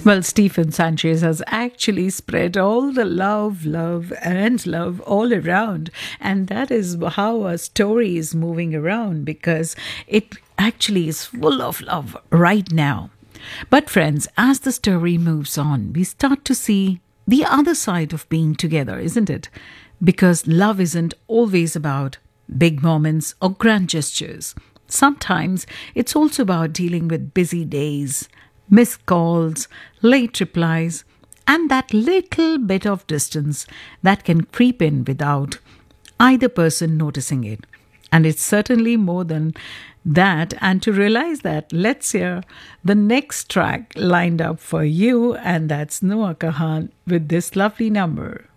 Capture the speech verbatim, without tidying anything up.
Well, Stephen Sanchez has actually spread all the love, love, and love all around. And that is how a story is moving around because it actually is full of love right now. But, friends, as the story moves on, we start to see the other side of being together, isn't it? Because love isn't always about big moments or grand gestures. Sometimes it's also about dealing with busy days, missed calls, late replies, and that little bit of distance that can creep in without either person noticing it. And it's certainly more than that. And to realize that, let's hear the next track lined up for you, and that's Noah Kahan with this lovely number.